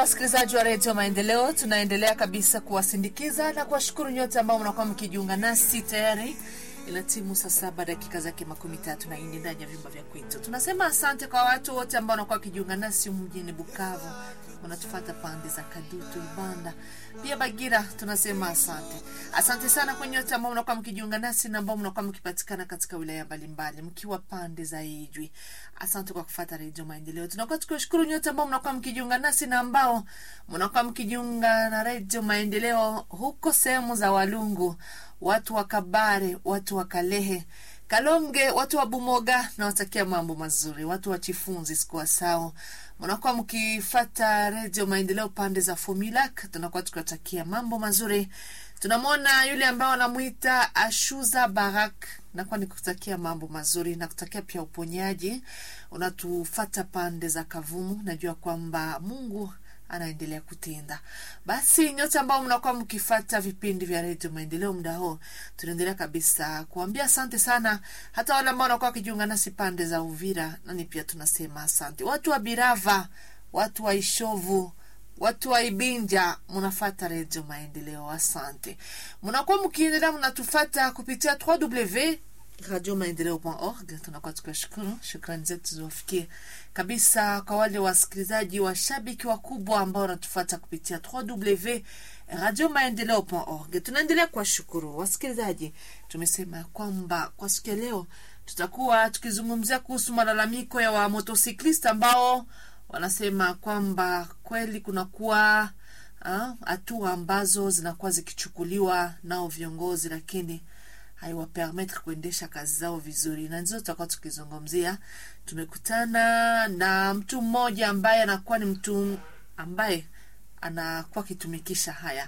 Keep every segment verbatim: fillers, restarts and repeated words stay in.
wasikilizaji wa Radio Maendeleo, tunaendelea kabisa kuwasindikiza na kuwashukuru nyote ambao mnakuwa mkijiunga nasi tayari. Ila timu saa saba dakika zake makumi tatu na nne ndani ya vyumba vya kwetu. Tunasema asante kwa watu wote ambao wanakuwa kijiunga nasi mjini Bukavu. Wanatufuata pande za Kadutu, Ibanda, pia Bagira. Tunasema asante. Asante sana kwa nyote ambao mnakuwa mkijiunga nasi na ambao mnakuwa mkipatikana katika wilaya mbalimbali mkiwa pande za Ijwi. Asante kwa kufuata Radio Maendeleo. Tunakuwa tukishukuru nyote ambao mnakuwa mkijiunga nasi na ambao mnakuwa mkijiunga na Radio Maendeleo huko sehemu za Walungu, watu wa Kabare, watu wa Kalehe, Kalonge, watu wa Bumoga, na watakia mambo mazuri. Watu wa Chifunzi sikuwa sawa, mnakuwa mkifuata Radio Maendeleo pande za Fumilak. Tunakuwa tukatakia mambo mazuri. Tunamwona yule ambao anamuita Ashuza Barak, na kwa nikutakia mambo mazuri na kutakia pia uponyaji. Unatufuata pande za Kavumu, najua kwamba Mungu anaendelea kutenda. Basi nyote ambao mnakuwa mkifuata vipindi vya Radio Maendeleo muda huu, tunaendelea kabisa kuambia asante sana. Hata wale ambao wanakuwa kijiunga nasi pande za Uvira, nani pia tunasema asante. Watu wa Birava, watu wa Ishovu, watu wa Ibinja, mnafuata Radio Maendeleo, asante. Mnakuwa mkiendelea mnatufuata kupitia w w w point radio maendeleo point org. Tunakuwa tukishukuru, shukrani zetu ziwafikie kabisa kwa wale wasikilizaji washabiki wakubwa ambao wanatufuata kupitia w w w point radio maendeleo point org. Tunaendelea kuwashukuru wasikilizaji. Tumesema kwamba kwa siku leo tutakuwa tukizungumzia kuhusu malalamiko ya wa motocyclist ambao wanasema kwamba kweli kunakuwa hatua ambazo zinakuwa zikichukuliwa nao viongozi, lakini haiwa permettre kuendesha kazi zao vizuri. Na ndio tutakuwa tukizungumzia. Tumekutana na mtu mmoja ambaye anakuwa ni mtu ambaye anakuwa kitumikisha haya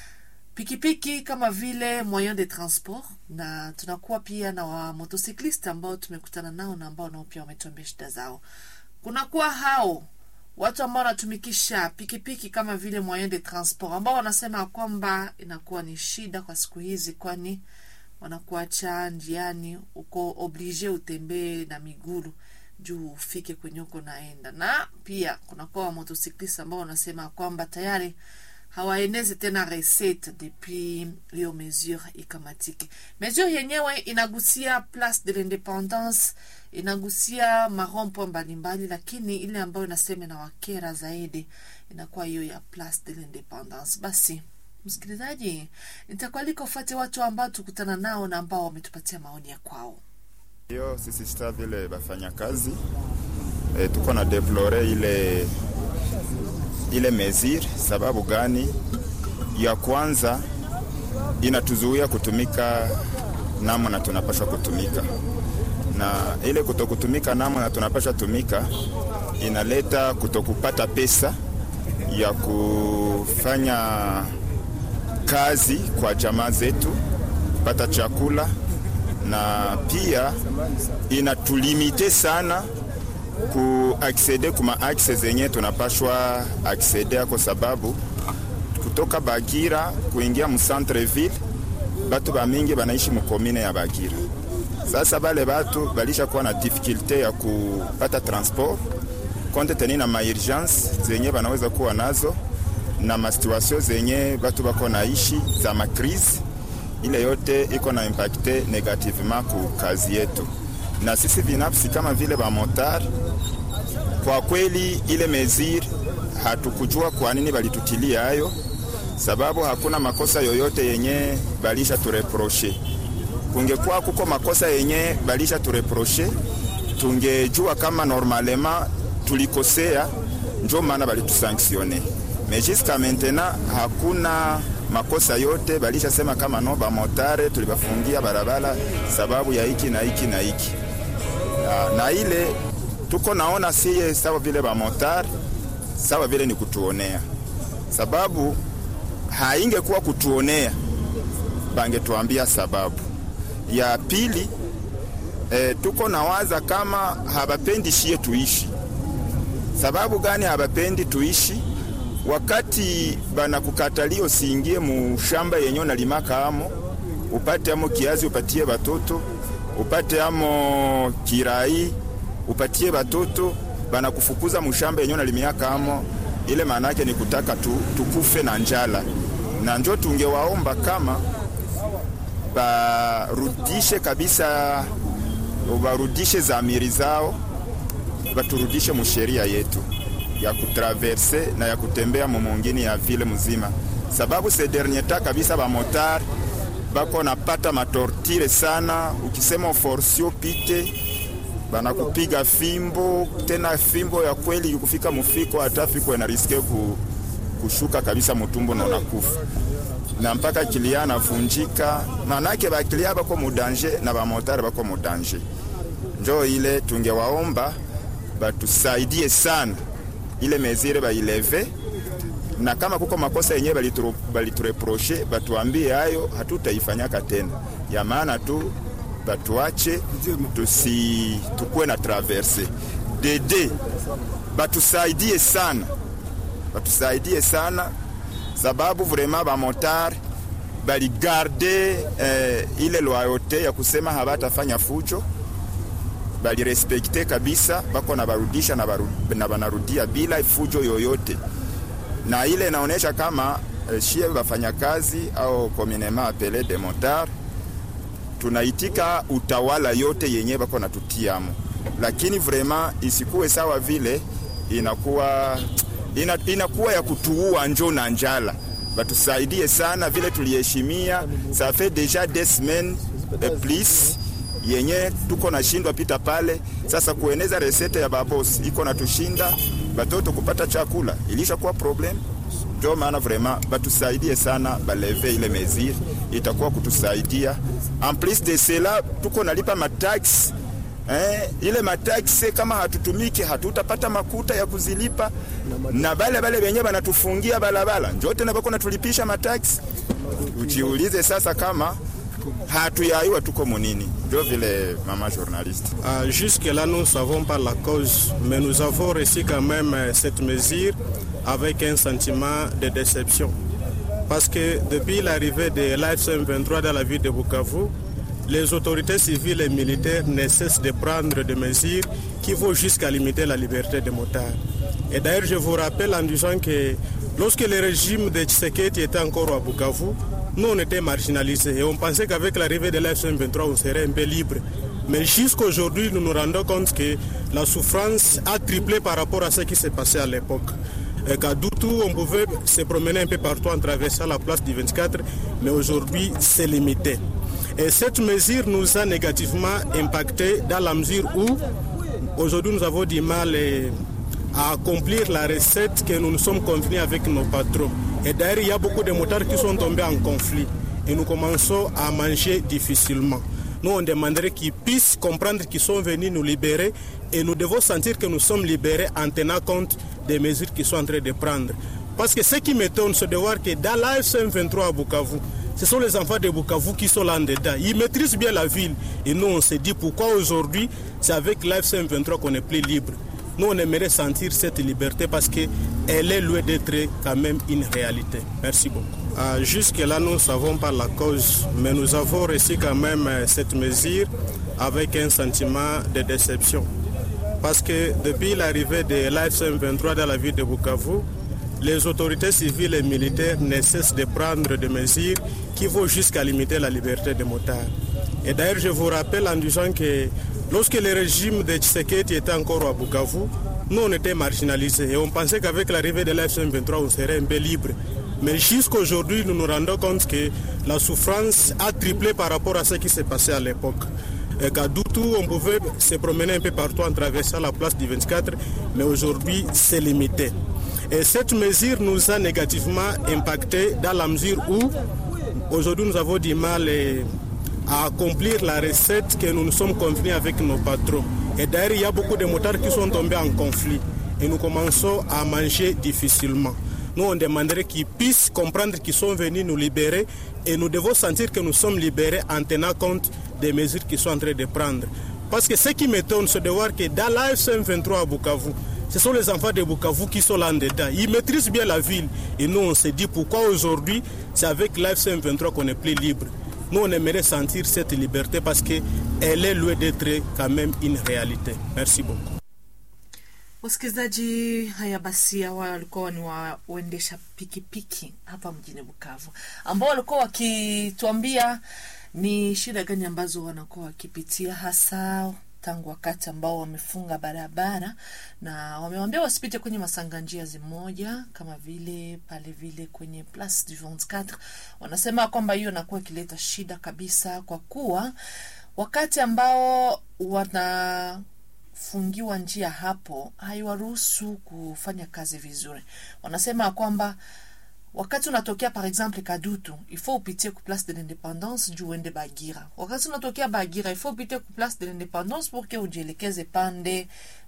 pikipiki kama vile moyen de transport, na tunakuwa pia na wa motocyclist ambao tumekutana nao na ambao nao pia wametuambia shida zao. Kunakuwa hao watu ambao wanatumikisha pikipiki kama vile moyen de transport ambao wanasema kwamba inakuwa ni shida kwa siku hizi, kwani wanakuacha njiani, uko oblige utembee na miguu juu ufike kwenye uko naenda. Na pia kunakuwa motocyclist ambao wanasema kwamba tayari hawaenezi tena recette depuis hiyo mesure ikamatiki. Mesure yenyewe inagusia Place de l'Independance, inagusia marompo mbalimbali, lakini ile ambayo inasema na wakera zaidi inakuwa hiyo ya Place de l'Independance. Basi msikilizaji, nitakualika ufuate watu ambao tukutana nao na ambao wametupatia maoni ya kwao. Hiyo sisi staff ile bafanya kazi e, tuko na deplore ile ile mesure. Sababu gani? Ya kwanza, inatuzuia kutumika namna tunapaswa kutumika, na ile kutokutumika namna tunapaswa tumika inaleta kutokupata pesa ya kufanya kazi kwa jamaa zetu, kupata chakula, na pia inatulimite sana ku accede kuma access zenye tunapashwa accede, kwa sababu kutoka Bagira kuingia mu centre ville batu ba mingi banaishi mu commune ya Bagira. Sasa bale batu balisha kuwa na difficulty ya kupata transport konte teni na ma urgence zenye banaweza kuwa nazo na ma situation zenye batu bako naishi za ma crise. Ile yote iko na impacte negativement ku kazi yetu. Na sisi binafsi kama vile ba motar, kwa kweli ile mesure hatukujua kwa nini balitutilia hayo, sababu hakuna makosa yoyote yenye balisha tureproche. Kungekuwa kuko makosa yenye balisha tureproche, tungejua kama normalement tulikosea, ndio maana balitusanctionner. Mais jusqu'à maintenant hakuna makosa yote balisha sema kama no ba motare tulibafungia barabara sababu ya hiki na hiki na hiki. Na, na ile tuko naona siye sawa vile ba motare, sawa vile ni kutuonea. Sababu haingekuwa kutuonea, bangetuambia sababu. Ya pili, e, tuko nawaza kama habapendi shie tuishi. Sababu gani habapendi tuishi? Wakati bana kukatalio siingie mu shamba yenyo na limaka amo, upate amo kiazi upatie batoto, upate amo kirai upatie batoto, bana kufukuza mu shamba yenyo na limaka amo, ile maana yake ni kutaka tu, tukufe na njala, na njo tungewaomba kama barudishe kabisa, barudishe zamiri zao, baturudishe musheria yetu ya kutraverse na ya kutembea mumungini ya vile mzima, sababu se dernier ta kabisa ba motar bako napata matortire sana. Ukisema forsio pite banakupiga fimbo, tena fimbo ya kweli ukufika mufiko hata fiko na riske ku, kushuka kabisa mutumbo na unakufa, na mpaka kilia nafunjika. Manake ba kilia bako mudanje na ba motar bako mudanje. Njo ile tungewaomba batusaidie sana, ile mezire ba ileve, na kama kuko makosa yenyewe balituru balitureproche batuambie hayo, hatutaifanyaka tena. Ya maana tu batuache tusi tukue na traverse dede, batusaidie sana, batusaidie sana, sababu vraiment ba motar bali garder eh, ile loyauté ya kusema habatafanya fujo, bali respecte kabisa, bako na barudisha na, baru, na banarudia bila fujo yoyote. Na ile inaonesha kama eh, shie bafanya kazi au communément appelé des motards tunaitika utawala yote yenye bako natutiamo, lakini vraiment isikuwe sawa vile inakuwa ina, inakuwa ya kutuua njo na njala. Batusaidie sana vile tuliheshimia, ça fait déjà des semaines de plus yenye tuko na shindwa pita pale. Sasa kueneza resete ya babos iko na tushinda, batoto kupata chakula ilisha kuwa problem. Ndio maana vraiment batusaidie sana, baleve ile mesure itakuwa kutusaidia. En plus de cela tuko nalipa matax, eh, ile matax kama hatutumiki hatutapata makuta ya kuzilipa, na bale bale wenyewe banatufungia balabala ndio tena bako natulipisha matax. Ujiulize sasa kama hatuyaiwa tuko munini. Ndio vile mama journaliste. Uh, jusque là nous savons pas la cause, mais nous avons reçu quand même cette mesure avec un sentiment de déception, parce que depuis l'arrivée de l'A F C M vingt-trois dans la ville de Bukavu, les autorités civiles et militaires ne cessent de prendre des mesures qui vont jusqu'à limiter la liberté des motards. Et d'ailleurs, je vous rappelle en disant que lorsque le régime de Tshisekedi était encore à Bukavu, nous on était marginalisés et on pensait qu'avec l'arrivée de l'A F C M vingt-trois on serait un peu libre. Mais jusqu'aujourd'hui, nous nous rendons compte que la souffrance a triplé par rapport à ce qui s'est passé à l'époque. Qu'à Doutou, on pouvait se promener un peu partout en traversant la place du vingt-quatre, mais aujourd'hui, c'est limité. Et cette mesure nous a négativement impacté dans la mesure où, aujourd'hui, nous avons du mal à accomplir la recette que nous nous sommes convenus avec nos patrons. Et d'ailleurs, il y a beaucoup de motards qui sont tombés en conflit. Et nous commençons à manger difficilement. Nous, on demanderait qu'ils puissent comprendre qu'ils sont venus nous libérer et nous devons sentir que nous sommes libérés en tenant compte des mesures qu'ils sont en train de prendre. Parce que ce qui m'étonne, c'est de voir que dans l'A F C M vingt-trois à Bukavu, ce sont les enfants de Bukavu qui sont là en dedans. Ils maîtrisent bien la ville. Et nous, on se dit pourquoi aujourd'hui, c'est avec l'A F C M vingt-trois qu'on est plus libre. Nous, on aimerait sentir cette liberté parce qu'elle est loin d'être quand même une réalité. Merci beaucoup. Euh, Jusque-là, nous ne savons pas la cause, mais nous avons reçu quand même cette mesure avec un sentiment de déception. Parce que depuis l'arrivée de l'A F C M vingt-trois dans la ville de Bukavu, les autorités civiles et militaires ne cessent de prendre des mesures qui vont jusqu'à limiter la liberté des motards. Et d'ailleurs, je vous rappelle en disant que lorsque le régime de Tshisekedi était encore à Bukavu, nous on était marginalisés et on pensait qu'avec l'arrivée de l'A F C M vingt-trois on serait un peu libre. Mais jusqu'aujourd'hui, nous nous rendons compte que la souffrance a triplé par rapport à ce qui s'est passé à l'époque. Qu'à Doutou, on pouvait se promener un peu partout en traversant la place du vingt-quatre, mais aujourd'hui, c'est limité. Et cette mesure nous a négativement impacté dans la mesure où, aujourd'hui, nous avons du mal à accomplir la recette que nous nous sommes convenus avec nos patrons. Et d'ailleurs, il y a beaucoup de motards qui sont tombés en conflit. Et nous commençons à manger difficilement. Nous, on demanderait qu'ils puissent comprendre qu'ils sont venus nous libérer et nous devons sentir que nous sommes libérés en tenant compte des mesures qu'ils sont en train de prendre. Parce que ce qui m'étonne, c'est de voir que dans l'A F C M vingt-trois à Bukavu, ce sont les enfants de Bukavu qui sont là en dedans. Ils maîtrisent bien la ville. Et nous, on se dit pourquoi aujourd'hui, c'est avec l'A F C M vingt-trois qu'on est plus libre. Nous, on aimerait sentir cette liberté parce qu'elle est loin d'être quand même une réalité. Merci beaucoup. Wasikilizaji, haya basi hawa walikuwa ni waendesha pikipiki hapa mjini Bukavu ambao walikuwa wakituambia ni shida gani ambazo wanakuwa wakipitia hasa tangu wakati ambao wamefunga barabara, na wamewaambia wasipite kwenye masanga njia zimoja kama vile pale vile kwenye Place du vingt-quatre. Wanasema kwamba hiyo inakuwa kileta shida kabisa, kwa kuwa wakati ambao wana fungiwa njia hapo haiwaruhusu kufanya kazi vizuri. Wanasema kwamba wakati unatokea par exemple Kadutu, il faut upitie ku Place de l'Indépendance juu uende Bagira. Wakati unatokea Bagira, il faut upitie ku Place de l'Indépendance pour que ujielekeze pande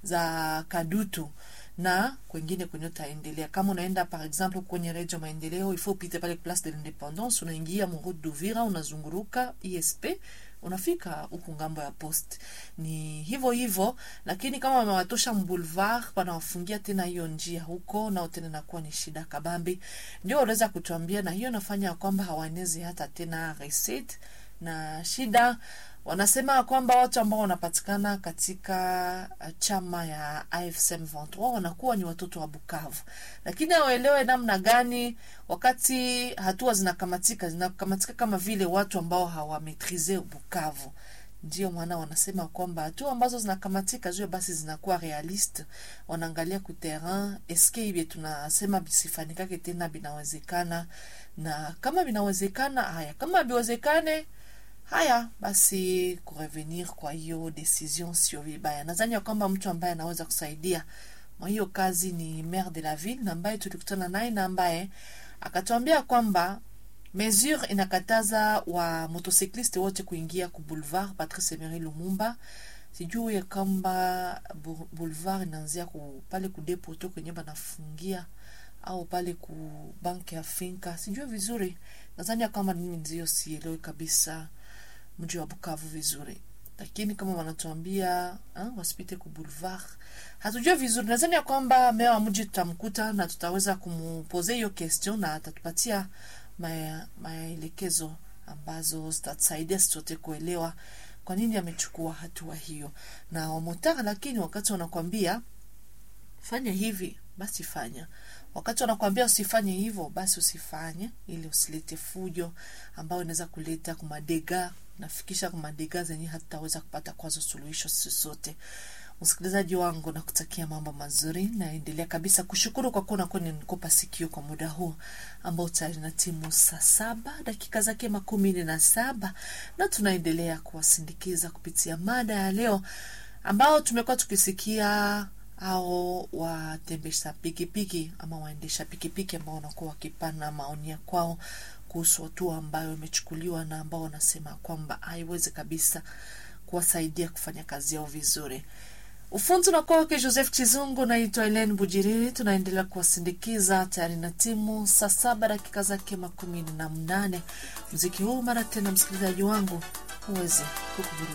za Kadutu na kwingine kwenye utaendelea. Kama unaenda par exemple kwenye Redio Maendeleo, il faut upite pale Place de l'Indépendance, unaingia mu Route d'Uvira, unazunguruka I S P, unafika huku ngambo ya post. Ni hivyo hivyo, lakini kama wamewatosha Boulevard wanawafungia tena hiyo njia huko, na tena inakuwa ni shida kabambi. Ndio waweza kutuambia, na hiyo nafanya kwamba hawaenezi hata tena receipt na shida. Wanasema kwamba watu ambao wanapatikana katika chama ya A F C M vingt trois wanakuwa ni watoto wa Bukavu, lakini hawaelewe namna gani wakati hatua zinakamatika zinakamatika kama vile watu ambao hawametrize Bukavu. Ndio maana wanasema kwamba hatua ambazo zinakamatika zio basi zinakuwa realiste, wanaangalia ku terrain eske hivi tunasema bisifanikake tena binawezekana, na kama binawezekana haya, kama biwezekane haya basi kurevenir kwa hiyo decision sio vibaya. Nadhani kwamba mtu ambaye anaweza kusaidia mwa hiyo kazi ni maire de la ville, na ambaye tulikutana naye na ambaye akatuambia kwamba mesure inakataza wa motocycliste wote kuingia ku boulevard Patrice Emery Lumumba. Sijui kama boulevard inaanzia ku pale ku depot to kwenye banafungia au pale ku banki ya Finka, sijui vizuri. Nadhani kama mimi ndio sielewi kabisa mji wa Bukavu vizuri, lakini kama wanatuambia ah wasipite ku boulevard hatujua vizuri. Nadhani kwamba mewa mji tutamkuta na tutaweza kumpoze hiyo question na atatupatia maelekezo ambazo zitatusaidia sote kuelewa kwa nini amechukua hatua hiyo. Na wamotara, lakini wakati wanakuambia fanya hivi basi fanya, wakati wanakuambia usifanye hivyo basi usifanye, ili usilete fujo ambao inaweza kuleta kumadega nafikisha kumadega zenye hataweza kupata kwazo suluhisho sote. Msikilizaji wangu, na kutakia mambo mazuri, na endelea kabisa kushukuru kwa kuwa unakuwa nikopa sikio kwa muda huu ambao tayari na timu saa saba dakika zake makumi na saba, na tunaendelea kuwasindikiza kupitia mada ya leo ambao tumekuwa tukisikia au watembesha pikipiki ama waendesha pikipiki ambao wanakuwa wakipana maoni kwao kuhusu hatua ambayo imechukuliwa na ambao wanasema kwamba haiwezi kabisa kuwasaidia kufanya kazi yao vizuri. Ufunzi na kwa ke Joseph Chizungu na ito Helen Bujiriri, tunaendelea kuwasindikiza tayari na timu saa saba dakika zake makumi na mnane. Muziki huu mara tena msikilizaji wangu uweze kukuburu.